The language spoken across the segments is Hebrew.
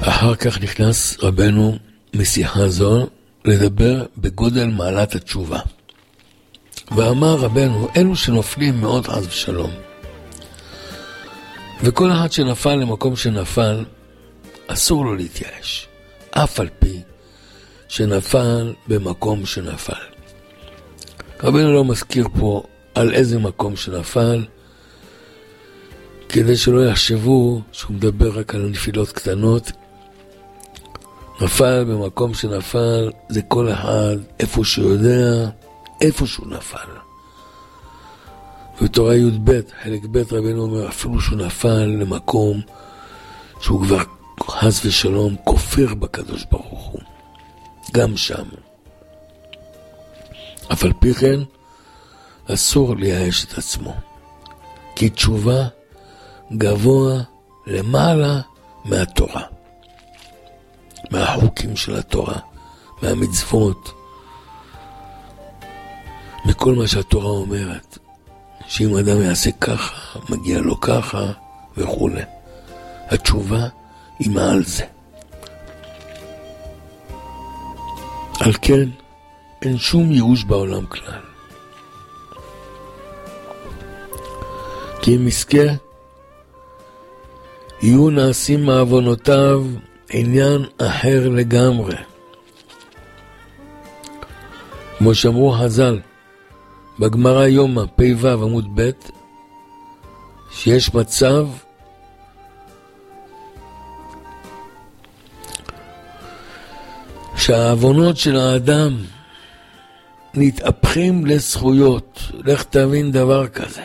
אחר כך נכנס רבנו משיחה זו לדבר בגודל מעלת התשובה. ואמר רבנו, אלו שנופלים מאוד חס ושלום, וכל אחד שנפל למקום שנפל, אסור לו להתייאש, אף על פי שנפל במקום שנפל. רבנו לא מזכיר פה על איזה מקום שנפל, כדי שלא יחשבו שהוא מדבר רק על נפילות קטנות. נפל במקום שנפל, זה כל אחד איפה שהוא יודע, איפה שהוא נפל. בתורה י"ב, חלק ב' רבנו אומר, אפילו שהוא נפל למקום שהוא כבר חס ושלום כופר בקדוש ברוך הוא, גם שם. אף על פי כן אסור לייאש את עצמו, כי תשובה גבוה למעלה מהתורה, מהחוקים של התורה, מהמצוות, מכל מה שהתורה אומרת, שאם אדם יעשה ככה, מגיע לו ככה וכו'. התשובה היא מעל זה. על כן אין שום ייאוש בעולם כלל, כי אם יזכה יהיו נעשים מעוונותיו עניין אחר לגמרי. כמו שאמרו חז"ל בגמרא יומא פ"ו עמוד ב', שיש מצב שהעוונות של האדם נתהפכים לזכויות. לך תבין דבר כזה.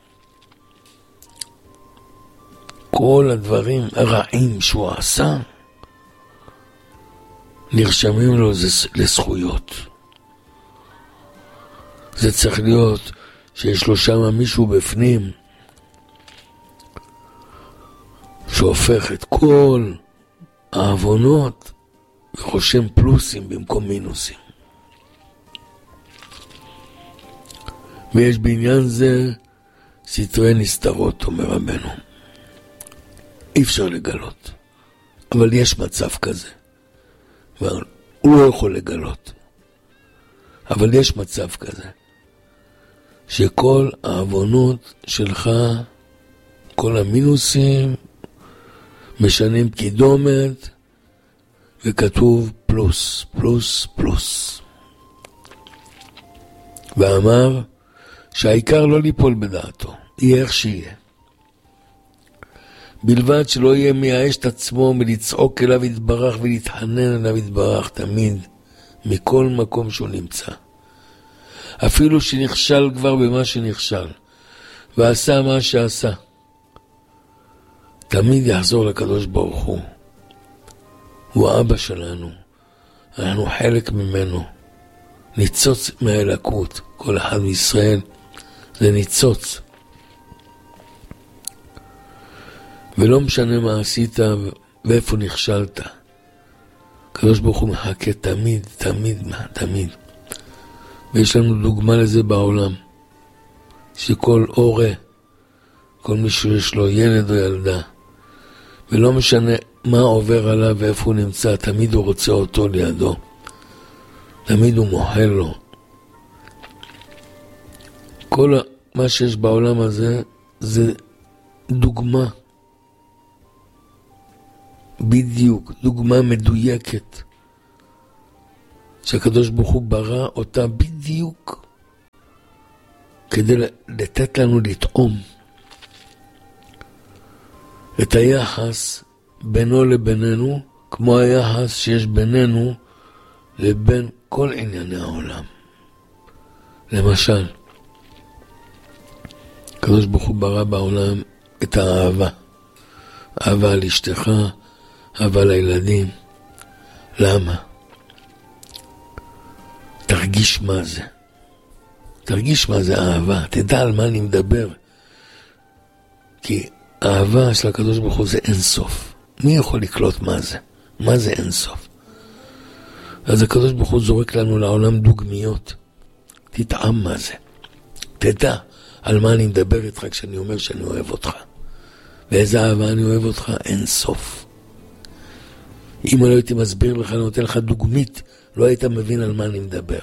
כל הדברים הרעים שהוא עשה נרשמים לו לזכויות. זה צריך להיות שיש לו שם מישהו בפנים שהופך את כל העוונות וחושם פלוסים במקום מינוסים. ויש בעניין זה סתרי נסתרות, אומר רבנו. אי אפשר לגלות, אבל יש מצב כזה. הוא לא יכול לגלות, אבל יש מצב כזה, שכל העוונות שלך, כל המינוסים, משנים קידומת, וכתוב פלוס, פלוס, פלוס. ואמר שהעיקר לא ליפול בדעתו, יהיה איך שיהיה. בלבד שלא יהיה מייאש את עצמו מלצעוק אליו יתברך ולהתחנן אליו יתברך תמיד, מכל מקום שהוא נמצא. אפילו שנכשל כבר במה שנכשל, ועשה מה שעשה, תמיד יחזור לקדוש ברוך הוא. הוא האבא שלנו, אנחנו חלק ממנו, ניצוץ מהאלוקות. כל אחד מישראל זה ניצוץ, ולא משנה מה עשית ואיפה נכשלת, הקדוש ברוך הוא מחכה תמיד, תמיד, תמיד. ויש לנו דוגמה לזה בעולם, שכל הורה, כל מי שיש לו ילד או ילדה, ולא משנה מה עובר עליו ואיפה הוא נמצא, תמיד הוא רוצה אותו לידו, תמיד הוא מוחל לו. כל מה שיש בעולם הזה זה דוגמה, בדיוק, דוגמה מדויקת, שהקדוש ברוך הוא ברא אותה בדיוק כדי לתת לנו לטעום את היחס בינו לבינינו, כמו היחס שיש בינינו לבין כל ענייני העולם. למשל, הקדוש ברוך הוא ברא בעולם את האהבה, אהבה לאשתך, אהבה לילדים. למה? תרגיש מה זה. תרגיש מה זה אהבה. תדע על מה אני מדבר. כי האהבה של הקדוש ברוך הוא זה אינסוף. מי יכול לקלוט מה זה? מה זה אינסוף? אז הקדוש ברוך הוא זורק לנו לעולם דוגמיות. תטעם מה זה. תדע על מה אני מדבר איתך כשאני אומר שאני אוהב אותך. ואיזה אהבה אני אוהב אותך? אינסוף. אם לא הייתי מסביר לך, אני נותן לך דוגמית, לא היית מבין על מה אני מדבר.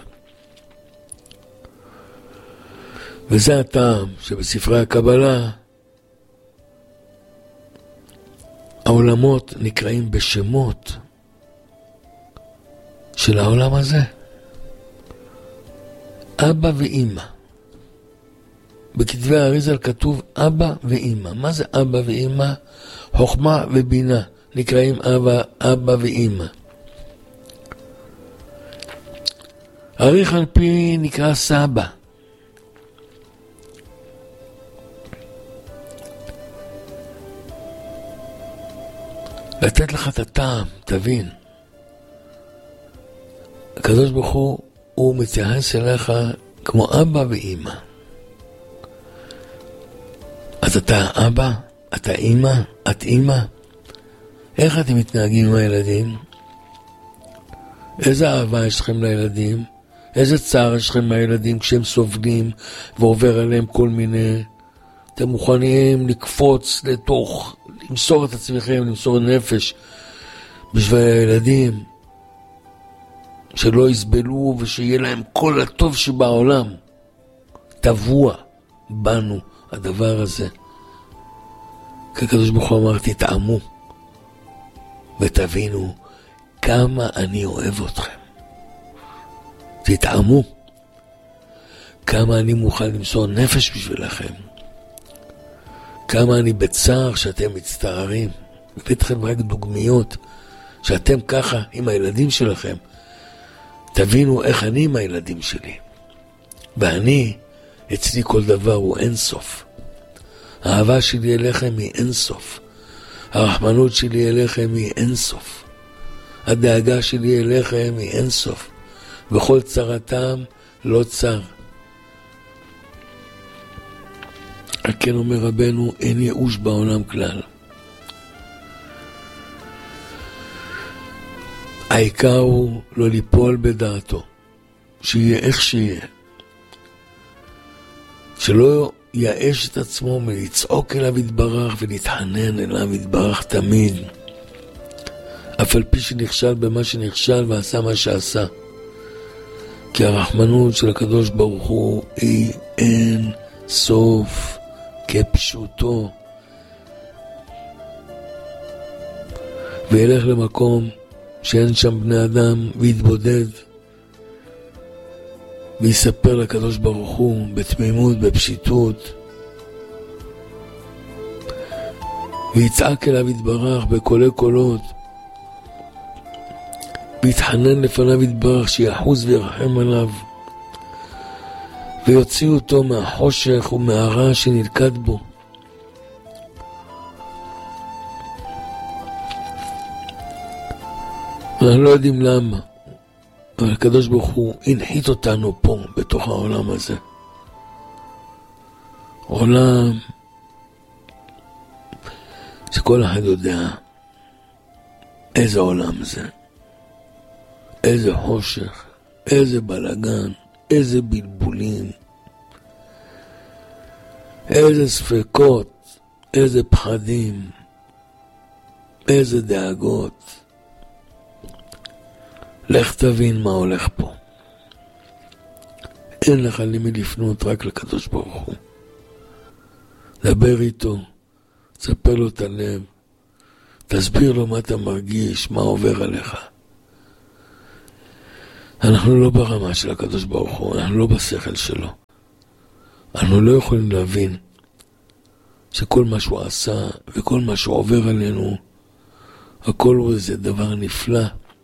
וזה הטעם שבספרי הקבלה העולמות נקראים בשמות של העולם הזה. אבא ואמא. בכתבי האריז"ל כתוב אבא ואמא. מה זה אבא ואמא? חוכמה ובינה נקראים אבא ואמא. אריך על פי נקרא סבא. לתת לך את הטעם, תבין. הקדוש ברוך הוא מתייחס אליך כמו אבא ואמא. אז אתה אבא, אתה אמא, את אמא. איך אתם מתנהגים עם הילדים? איזה אהבה יש לכם לילדים? איזה צער יש לכם מהילדים כשהם סובלים ועובר עליהם כל מיני... אתם מוכנים לקפוץ לתוך, למסור את עצמכם, למסור נפש בשביל הילדים, שלא יסבלו ושיהיה להם כל הטוב שבעולם. טבוע בנו הדבר הזה. כי הקדוש ברוך הוא אמר, תתעמו ותבינו כמה אני אוהב אתכם. תתעמו כמה אני מוכן למסור נפש בשבילכם. כמה אני בצער שאתם מצטערים. הבאתכם רק דוגמיות שאתם ככה עם הילדים שלכם. תבינו איך אני עם הילדים שלי. ואני, אצלי כל דבר הוא אינסוף. האהבה שלי אליכם היא אינסוף. הרחמנות שלי אליכם היא אינסוף. הדאגה שלי אליכם היא אינסוף. וכל צרתם לא צר. על כן אומר רבנו, אין ייאוש בעולם כלל. העיקר הוא לא ליפול בדעתו, שיהיה איך שיהיה. שלא יאש את עצמו מלצעוק אליו יתברך ולהתחנן אליו יתברך תמיד. אף על פי שנכשל במה שנכשל ועשה מה שעשה. כי הרחמנות של הקדוש ברוך הוא היא אין סוף כפשוטו. וילך למקום שאין שם בני אדם ויתבודד ויספר לקדוש ברוך הוא בתמימות, בפשיטות, ויצעק אליו יתברך בקולי קולות, ויתחנן לפניו יתברך שיחוז וירחם עליו ויוציא אותו מהחושך ומהרע שנלכד בו. אנחנו לא יודעים למה, אבל הקדוש ברוך הוא הנחית אותנו פה בתוך העולם הזה. עולם שכל אחד יודע איזה עולם זה, איזה חושך, איזה בלגן, איזה בלבולים, איזה ספקות, איזה פחדים, איזה דאגות. לך תבין מה הולך פה. אין לך למי לפנות, רק לקדוש ברוך הוא. דבר איתו, תספר לו את הלב, תסביר לו מה אתה מרגיש, מה עובר עליך. אנחנו לא ברמה של הקדוש ברוך הוא, אנחנו לא בשכל שלו. אנחנו לא יכולים להבין שכל מה שהוא עשה וכל מה שהוא עובר עלינו, הכל הוא איזה דבר נפלא.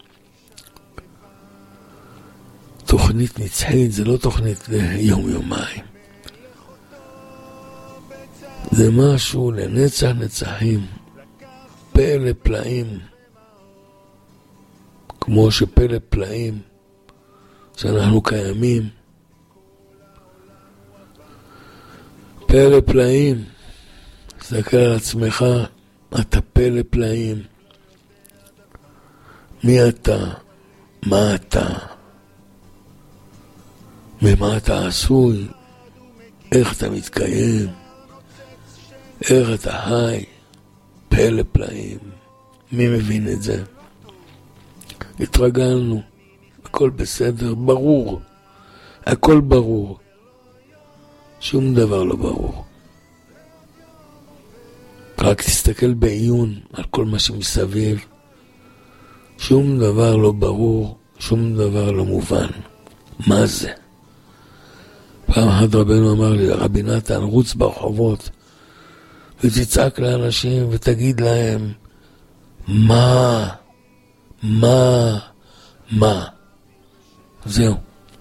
תוכנית נצחית, זה לא תוכנית ליום-יומיים. זה משהו לנצח נצחים, פלא פלאים, כמו שפלא פלאים שאנחנו קיימים. פלא פלאים, תסתכל על עצמך, אתה פלא פלאים. מי אתה? מה אתה? ממה אתה עשוי? איך אתה מתקיים? איך אתה חי? פלא פלאים. מי מבין את זה? התרגלנו, הכל בסדר, ברור, הכל ברור, שום דבר לא ברור. רק תסתכל בעיון על כל מה שמסביב, שום דבר לא ברור, שום דבר לא מובן. מה זה? פעם אחת רבנו אמר לי, רבי נתן, רוץ ברחובות ותצעק לאנשים ותגיד להם מה? זהו.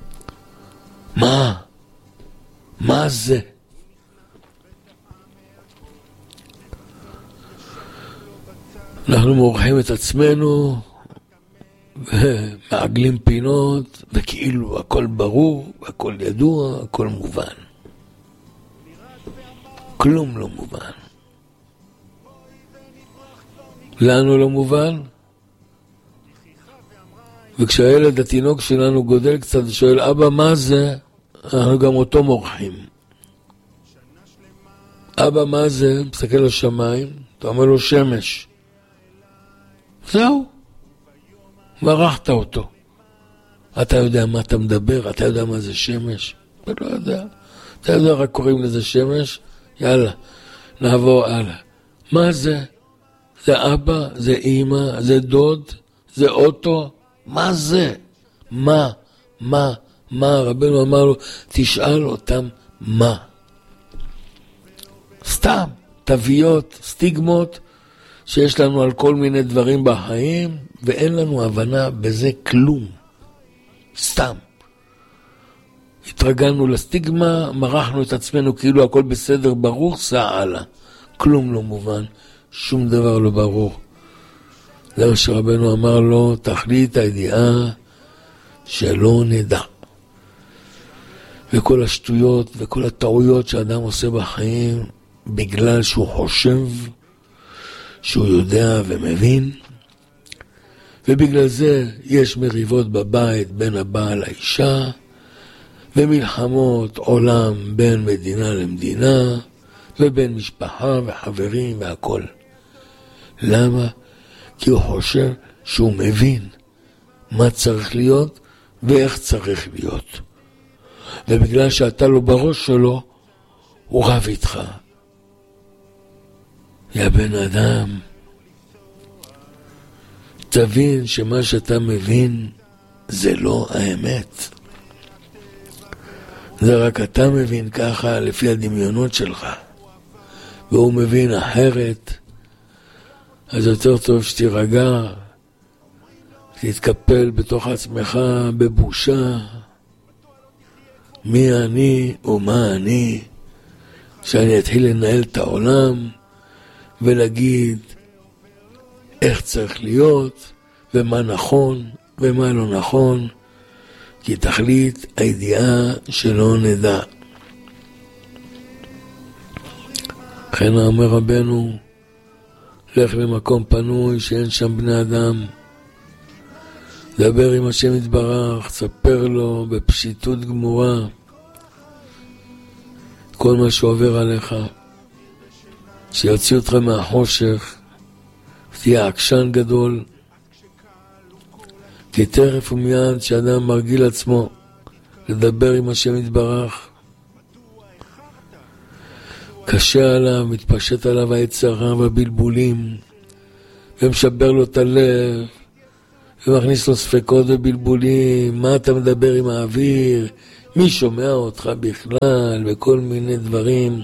מה זה? אנחנו מורחים את עצמנו ומעגלים פינות וכאילו הכל ברור, הכל ידוע, הכל מובן. כלום לא מובן. לנו לא מובן? וכשהילד התינוק שלנו גודל קצת ושואל אבא מה זה? אנחנו גם אותו מורחים. אבא מה זה? מסתכל לשמיים, אתה אומר לו שמש. זהו, מרחת אותו. אתה יודע מה אתה מדבר? אתה יודע מה זה שמש? אתה לא יודע. אתה יודע רק קוראים לזה שמש? יאללה, נעבור הלאה. מה זה? זה אבא, זה אמא, זה דוד, זה אוטו. מה זה? מה? רבנו אמר לו, תשאל אותם מה. סתם, תוויות, סטיגמות, שיש לנו על כל מיני דברים בחיים, ואין לנו הבנה בזה כלום. סתם. התרגלנו לסטיגמה, מרחנו את עצמנו כאילו הכל בסדר, ברור, סע הלאה. כלום לא מובן, שום דבר לא ברור. זה מה שרבנו אמר לו, תכלית הידיעה שלא נדע. וכל השטויות וכל הטעויות שאדם עושה בחיים, בגלל שהוא חושב שהוא יודע ומבין, ובגלל זה יש מריבות בבית בין הבעל לאישה, ומלחמות עולם בין מדינה למדינה, ובין משפחה וחברים והכל. למה? כי הוא חושב שהוא מבין מה צריך להיות ואיך צריך להיות. ובגלל שאתה לא בראש שלו, הוא רב איתך. יא בן אדם, תבין שמה שאתה מבין זה לא האמת. זה רק אתה מבין ככה לפי הדמיונות שלך, והוא מבין אחרת. אז יותר טוב שתירגע, תתקפל בתוך עצמך בבושה. מי אני ומה אני, שאני אתחיל לנהל את העולם ולהגיד איך צריך להיות ומה נכון ומה לא נכון, כי תכלית הידיעה שלא נדע. לכן אומר רבנו, לך למקום פנוי שאין שם בני אדם, דבר עם השם יתברך, ספר לו בפשיטות גמורה כל מה שעובר עליך, שיוציא אותך מהחושך, תהיה עקשן גדול. כי תכף ומיד שאדם מרגיל עצמו לדבר עם השם יתברך, קשה עליו, מתפשט עליו היצרה והבלבולים, ומשבר לו את הלב, ומכניס לו ספקות ובלבולים. מה אתה מדבר עם האוויר? מי שומע אותך בכלל? וכל מיני דברים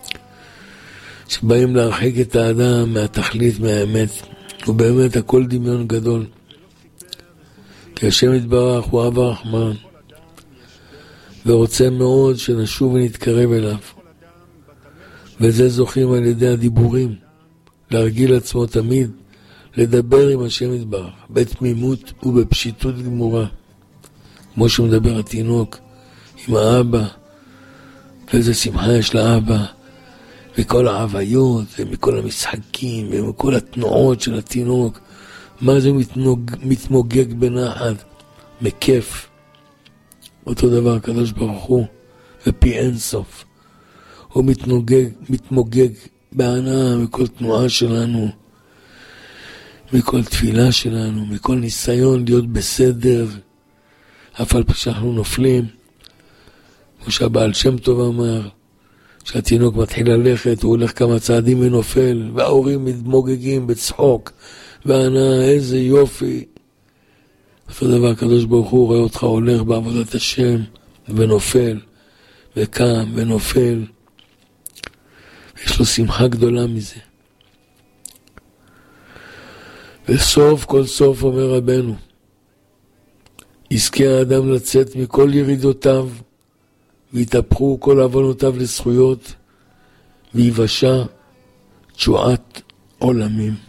שבאים להרחיק את האדם מהתכלית, מהאמת. ובאמת הכל דמיון גדול. כי השם יתברך הוא אב הרחמן, ורוצה מאוד שנשוב ונתקרב אליו. וזה זוכים על ידי הדיבורים, להרגיל עצמו תמיד, לדבר עם השם יתברך, בתמימות ובפשיטות גמורה. כמו שמדבר התינוק עם האבא, ואיזה שמחה יש לאבא, מכל העוויות ומכל המשחקים ומכל התנועות של התינוק. מה זה מתמוגג בנחת, מכיף. אותו דבר הקדוש ברוך הוא, ופי אין סוף. הוא מתמוגג בהנאה מכל תנועה שלנו, מכל תפילה שלנו, מכל ניסיון להיות בסדר, אף על פי שאנחנו נופלים. כמו שהבעל שם טוב אמר, שהתינוק מתחיל ללכת, הוא הולך כמה צעדים ונופל, וההורים מתמוגגים בצחוק, וענה, איזה יופי. אותו דבר, הקדוש ברוך הוא רואה אותך הולך בעבודת השם, ונופל, וקם, ונופל. יש לו שמחה גדולה מזה. וסוף כל סוף, אומר רבנו, יזכה האדם לצאת מכל ירידותיו, ויתהפכו כל עוונותיו לזכויות, ויבשע תשועת עולמים.